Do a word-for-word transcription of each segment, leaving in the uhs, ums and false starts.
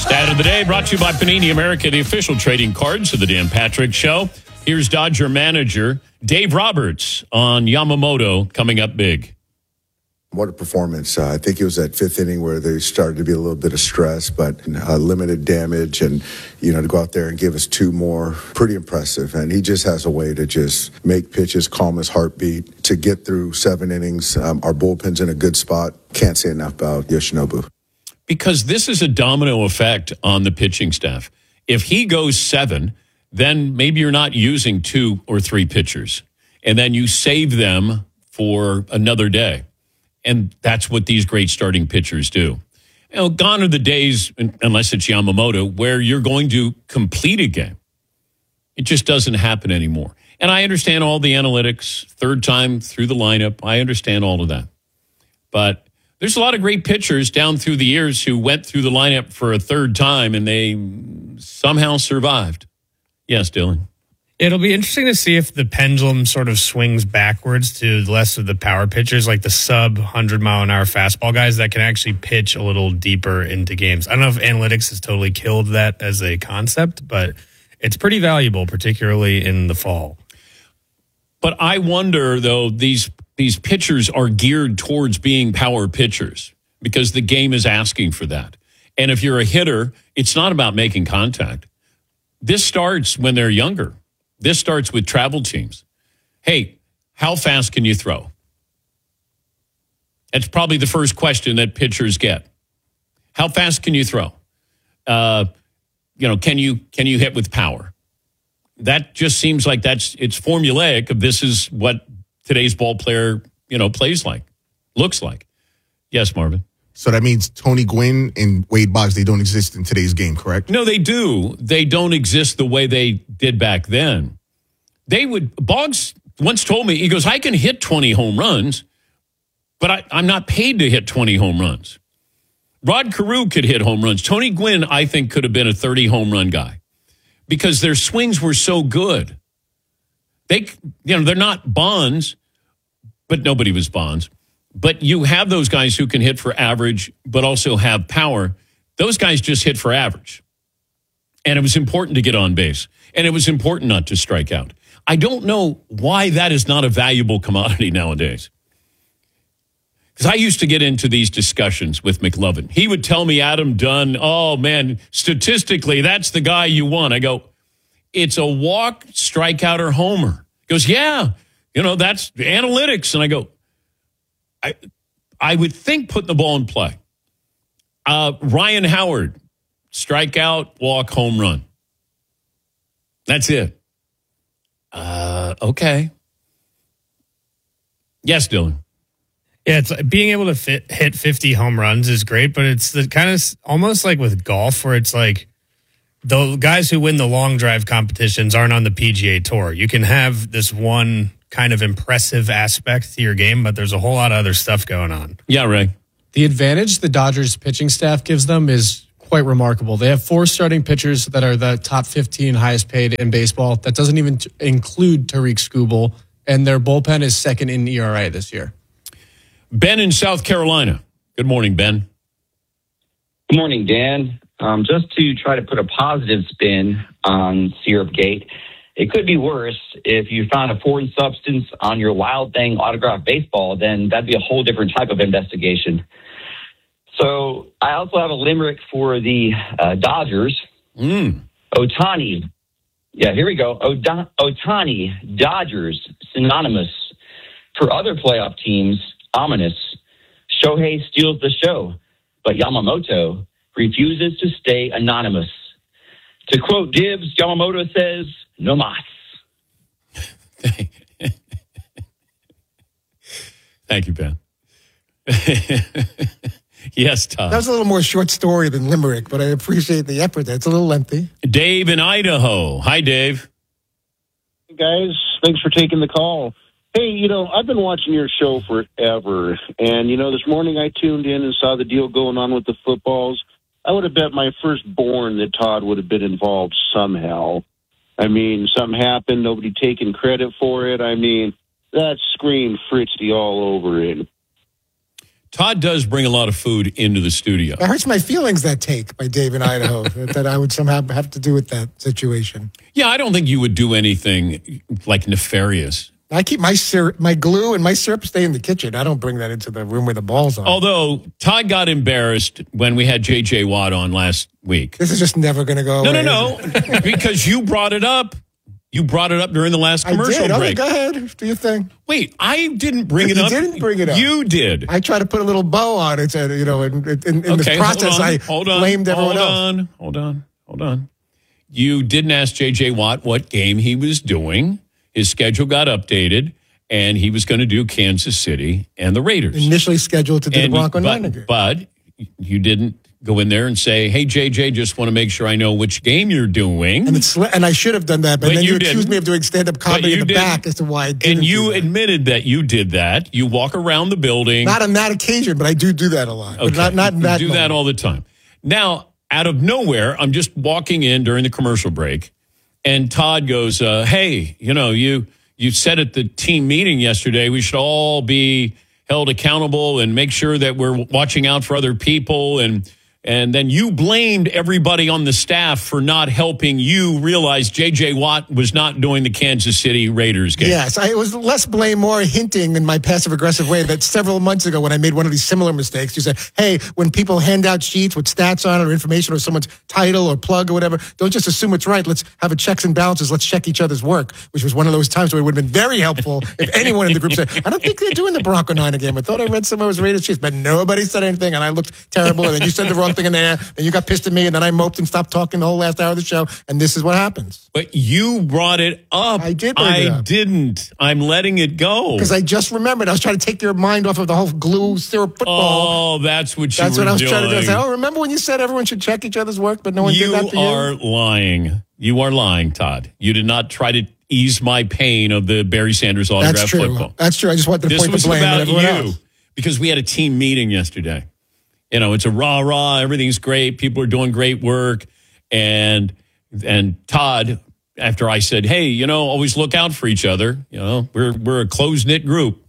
Stat of the day brought to you by Panini America, the official trading cards of the Dan Patrick Show. Here's Dodger manager Dave Roberts on Yamamoto coming up big. What a performance. Uh, I think it was that fifth inning where there started to be a little bit of stress, but uh, limited damage. And, you know, to go out there and give us two more, pretty impressive. And he just has a way to just make pitches, calm his heartbeat, to get through seven innings. Um, our bullpen's in a good spot. Can't say enough about Yoshinobu. Because this is a domino effect on the pitching staff. If he goes seven, then maybe you're not using two or three pitchers. And then you save them for another day. And that's what these great starting pitchers do. You know, gone are the days, unless it's Yamamoto, where you're going to complete a game. It just doesn't happen anymore. And I understand all the analytics, third time through the lineup. I understand all of that. But there's a lot of great pitchers down through the years who went through the lineup for a third time and they somehow survived. Yes, Dylan. It'll be interesting to see if the pendulum sort of swings backwards to less of the power pitchers, like the sub one hundred mile an hour fastball guys that can actually pitch a little deeper into games. I don't know if analytics has totally killed that as a concept, but it's pretty valuable, particularly in the fall. But I wonder, though, these these pitchers are geared towards being power pitchers because the game is asking for that. And if you're a hitter, it's not about making contact. This starts when they're younger. This starts with travel teams. Hey, how fast can you throw? That's probably the first question that pitchers get. How fast can you throw? Uh, you know, can you can you hit with power? That just seems like that's it's formulaic of this is what today's ball player, you know, plays like, looks like. Yes, Marvin. So that means Tony Gwynn and Wade Boggs, they don't exist in today's game, correct? No, they do. They don't exist the way they did back then. They would, Boggs once told me, he goes, I can hit twenty home runs, but I, I'm not paid to hit twenty home runs. Rod Carew could hit home runs. Tony Gwynn, I think, could have been a thirty home run guy because their swings were so good. They, you know, they're not Bonds, but nobody was Bonds. But you have those guys who can hit for average, but also have power. Those guys just hit for average. And it was important to get on base. And it was important not to strike out. I don't know why that is not a valuable commodity nowadays. Because I used to get into these discussions with McLovin. He would tell me, Adam Dunn, oh, man, statistically, that's the guy you want. I go, it's a walk, strikeout, or homer. He goes, yeah, you know, that's analytics. And I go, I, I would think putting the ball in play. Uh, Ryan Howard, strikeout, walk, home run. That's it. Uh, okay. Yes, Dylan. Yeah, it's being able to fit, hit fifty home runs is great, but it's the kind of almost like with golf where it's like the guys who win the long drive competitions aren't on the P G A Tour. You can have this one kind of impressive aspect to your game, but there's a whole lot of other stuff going on. Yeah, Ray. The advantage the Dodgers pitching staff gives them is quite remarkable. They have four starting pitchers that are the top fifteen highest paid in baseball. That doesn't even t- include Tariq Skubal, and their bullpen is second in E R A this year. Ben in South Carolina. Good morning, Ben. Good morning, Dan. Um, just to try to put a positive spin on Syrup Gate, it could be worse if you found a foreign substance on your Wild Thing autographed baseball, then that'd be a whole different type of investigation. So I also have a limerick for the uh, Dodgers. Mm. Ohtani. Yeah, here we go. Oda- Ohtani, Dodgers, synonymous. For other playoff teams, ominous. Shohei steals the show, but Yamamoto refuses to stay anonymous. To quote Gibbs, Yamamoto says, no mas. Thank you, Ben. Yes, Todd. That was a little more short story than limerick, but I appreciate the effort. That's a little lengthy. Dave in Idaho. Hi, Dave. Hey, guys. Thanks for taking the call. Hey, you know, I've been watching your show forever, and, you know, this morning I tuned in and saw the deal going on with the footballs. I would have bet my firstborn that Todd would have been involved somehow. I mean, something happened, nobody taking credit for it. I mean, that screamed Fritzty all over it. Todd does bring a lot of food into the studio. It hurts my feelings, that take by Dave in Idaho, that I would somehow have to do with that situation. Yeah, I don't think you would do anything like nefarious. I keep my syrup, my glue and my syrup stay in the kitchen. I don't bring that into the room where the balls are. Although Todd got embarrassed when we had J J Watt on last week. This is just never going to go No, away. no, no, because you brought it up. You brought it up during the last commercial I did. break. Okay, go ahead. Do your thing. Wait, I didn't bring it you up. You didn't bring it up. You did. I tried to put a little bow on it, and, you know, in, in, in okay, the process, hold on, I hold on, blamed everyone hold else. on, hold on, hold on. You didn't ask J J Watt what game he was doing. His schedule got updated, and he was going to do Kansas City and the Raiders. Initially scheduled to do and, the Bronco but, Niner game. But you didn't go in there and say, hey, J J, just want to make sure I know which game you're doing. And, it's, and I should have done that, but, But then you, you accused didn't. me of doing stand-up But comedy you in the didn't. back as to why I didn't And you do that. admitted that you did that. You walk around the building. Not on that occasion, but I do do that a lot. But Okay. not, not in You that do that moment. all the time. Now, out of nowhere, I'm just walking in during the commercial break, and Todd goes, uh, hey, you know, you you said at the team meeting yesterday we should all be held accountable and make sure that we're watching out for other people. And and then you blamed everybody on the staff for not helping you realize J J Watt was not doing the Kansas City Raiders game. Yes, I, it was less blame, more hinting in my passive-aggressive way that several months ago when I made one of these similar mistakes, you said, hey, when people hand out sheets with stats on it or information or someone's title or plug or whatever, don't just assume it's right. Let's have a checks and balances. Let's check each other's work, which was one of those times where it would have been very helpful if anyone in the group said, I don't think they're doing the Bronco Niner game. I thought I read somewhere it was Raiders Chiefs, but nobody said anything, and I looked terrible, and then you said the wrong thing in there, and you got pissed at me, and then I moped and stopped talking the whole last hour of the show, and this is what happens. But you brought it up. I did bring I it up. didn't. I'm letting it go. Because I just remembered. I was trying to take your mind off of the whole glue syrup football. Oh, that's what you That's were what I was doing. trying to do. I said, oh, remember when you said everyone should check each other's work, but no one you did that to are you? lying. You are lying, Todd. You did not try to ease my pain of the Barry Sanders autograph That's true. football. That's true. I just wanted to This point was the blame at about everyone you else. because we had a team meeting yesterday. You know, it's a rah rah. Everything's great. People are doing great work, and and Todd, after I said, hey, you know, always look out for each other. You know, we're we're a close knit group,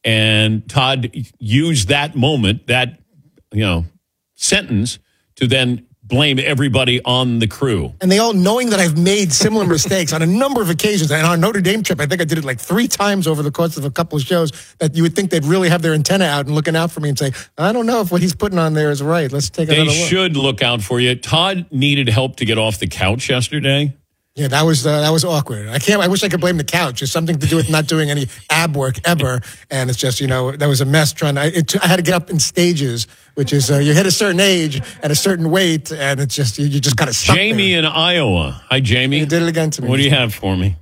and Todd used that moment, that you know, sentence to then blame everybody on the crew. And they all, knowing that I've made similar mistakes on a number of occasions, and on our Notre Dame trip, I think I did it like three times over the course of a couple of shows, that you would think they'd really have their antenna out and looking out for me and say, I don't know if what he's putting on there is right. Let's take They another look. should look out for you. Todd needed help to get off the couch yesterday. Yeah, that was uh, that was awkward. I can't. I wish I could blame the couch. It's something to do with not doing any ab work ever, and it's just you know that was a mess. Trying, to, it, I had to get up in stages, which is uh, you hit a certain age and a certain weight, and it's just you, you just kind of stuck Jamie there. in Iowa. Hi, Jamie. You did it again to me. What do you have for me?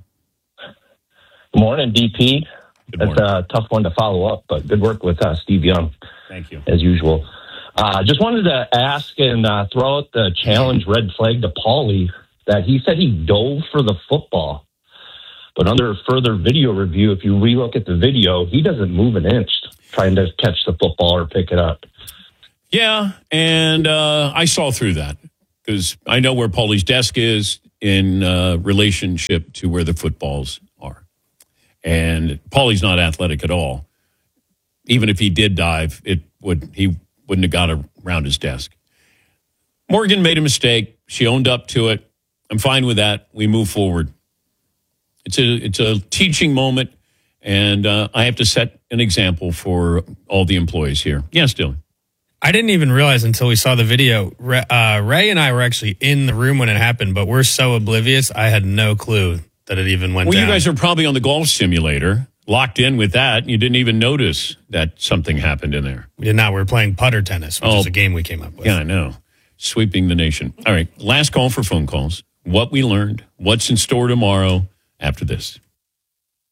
Good morning, D P. Good That's morning. a tough one to follow up, but good work with uh, Steve Young, Thank you. as usual. Uh, just wanted to ask and uh, throw out the challenge red flag to Paulie that he said he dove for the football. But under further video review, if you relook at the video, he doesn't move an inch trying to catch the football or pick it up. Yeah, and uh, I saw through that because I know where Paulie's desk is in uh, relationship to where the footballs are. And Paulie's not athletic at all. Even if he did dive, it would he wouldn't have got around his desk. Morgan made a mistake. She owned up to it. I'm fine with that. We move forward. It's a it's a teaching moment, and uh, I have to set an example for all the employees here. Yes, Dylan. I didn't even realize until we saw the video. Ray, uh, Ray and I were actually in the room when it happened, but we're so oblivious. I had no clue that it even went Well, down. you guys are probably on the golf simulator, locked in with that. And you didn't even notice that something happened in there. We did not. We were playing putter tennis, which Oh. is a game we came up with. Yeah, I know. Sweeping the nation. All right, last call for phone calls. What we learned, what's in store tomorrow after this.